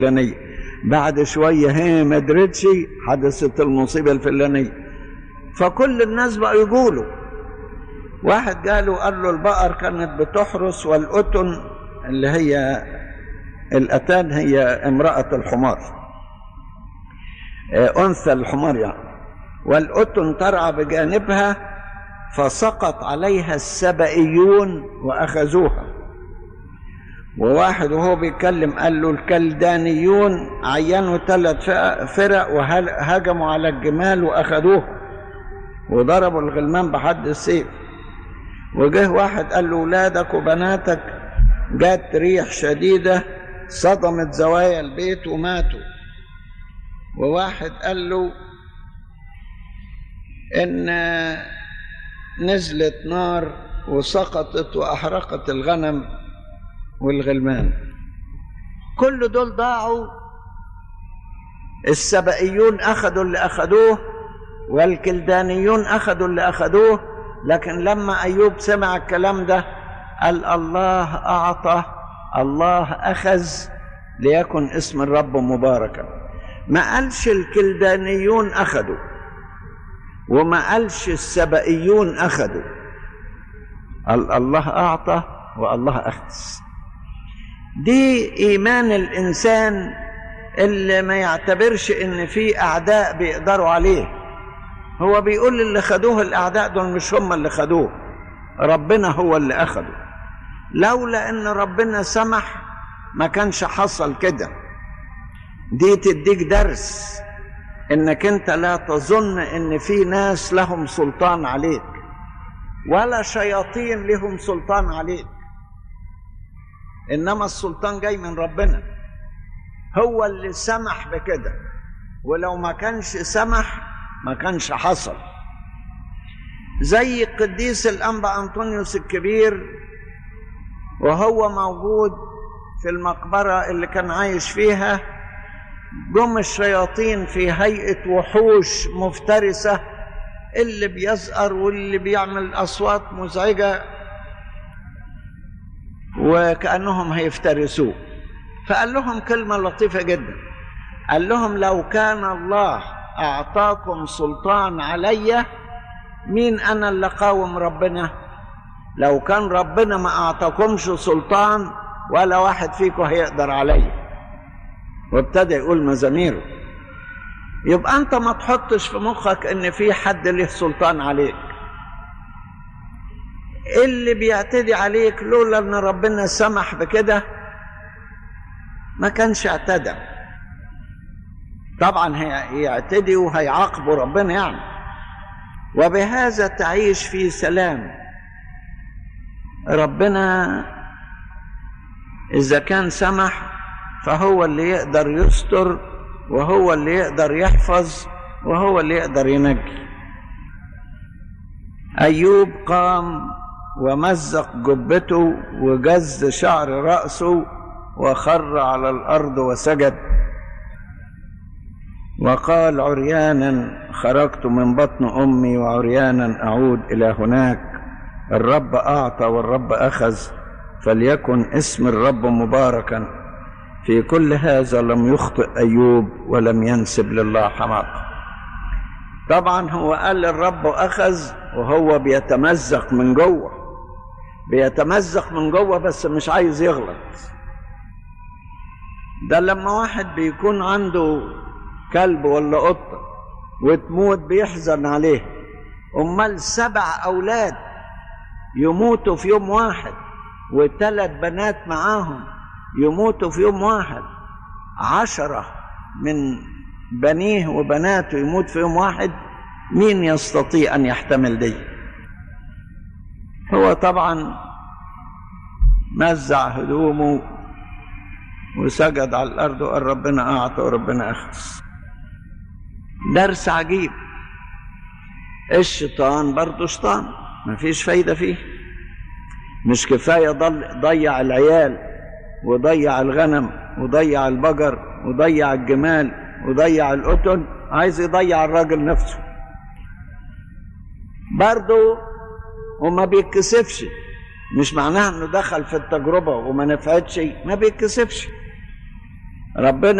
الفلانية، بعد شوية هي ما درتش حدثت المصيبة الفلانية. فكل الناس بقى يقولوا. واحد قال له البقر كانت بتحرس والأتن اللي هي الأتان هي امرأة الحمار، أنثى الحمار يعني، والأتن ترعى بجانبها، فسقط عليها السبئيون وأخذوها. وواحد وهو بيتكلم قال له الكلدانيون عينوا 3 فرق وهجموا على الجمال وأخذوها وضربوا الغلمان بحد السيف. وجه واحد قال له ولادك وبناتك جات ريح شديدة صدمت زوايا البيت وماتوا. وواحد قال له إن نزلت نار وسقطت وأحرقت الغنم والغلمان. كل دول ضاعوا. السبئيون أخذوا اللي أخذوه والكلدانيون أخذوا اللي أخذوه. لكن لما أيوب سمع الكلام ده قال الله أعطى الله أخذ ليكن اسم الرب مباركا. ما قالش الكلدانيون أخذوا وما قالش السبئيون أخذوا، قال الله أعطى والله أخذ. دي إيمان الإنسان اللي ما يعتبرش إن في أعداء بيقدروا عليه. هو بيقول اللي خدوه الأعداء دول مش هم اللي خدوه، ربنا هو اللي أخده. لولا إن ربنا سمح ما كانش حصل كده. دي تديك درس إنك أنت لا تظن إن في ناس لهم سلطان عليك ولا شياطين لهم سلطان عليك، إنما السلطان جاي من ربنا، هو اللي سمح بكده. ولو ما كانش سمح ما كانش حصل. زي قديس الأنبا أنطونيوس الكبير وهو موجود في المقبرة اللي كان عايش فيها، جم الشياطين في هيئة وحوش مفترسة، اللي بيزقر واللي بيعمل أصوات مزعجة وكأنهم هيفترسوه. فقال لهم كلمة لطيفة جدا، قال لهم لو كان الله أعطاكم سلطان علي مين أنا اللي قاوم ربنا؟ لو كان ربنا ما أعطاكمش سلطان ولا واحد فيكم هيقدر علي. وابتدى يقول مزاميره. يبقى أنت ما تحطش في مخك إن في حد له سلطان عليك. اللي بيعتدي عليك لولا إن ربنا سمح بكده ما كانش اعتدى. طبعا هيعتدي وهيعاقبه ربنا يعني. وبهذا تعيش في سلام. ربنا إذا كان سمح فهو اللي يقدر يستر وهو اللي يقدر يحفظ وهو اللي يقدر ينجي. أيوب قام ومزق جبته وجز شعر رأسه وخر على الأرض وسجد وقال عريانا خرجت من بطن أمي وعريانا أعود إلى هناك. الرب أعطى والرب أخذ، فليكن اسم الرب مباركا. في كل هذا لم يخطئ أيوب ولم ينسب لله حماقة. طبعا هو قال الرب أخذ وهو بيتمزق من جوه، بيتمزق من جوه بس مش عايز يغلط. ده لما واحد بيكون عنده كلب ولا قطة وتموت بيحزن عليه، أمال 7 أولاد يموتوا في يوم واحد و3 بنات معاهم يموتوا في يوم واحد، 10 من بنيه وبناته يموت في يوم واحد، مين يستطيع أن يحتمل دي؟ هو طبعا مزع هدومه وسجد على الأرض وقال ربنا أعطى وربنا أخذ. درس عجيب. الشيطان برضه شيطان، مفيش فايدة فيه. مش كفاية ضيع العيال وضيع الغنم وضيع البقر وضيع الجمال وضيع الأتن، عايز يضيع الراجل نفسه برضه وما بيتكسفش. مش معناها انه دخل في التجربة وما نفعتش، ما بيتكسفش. ربنا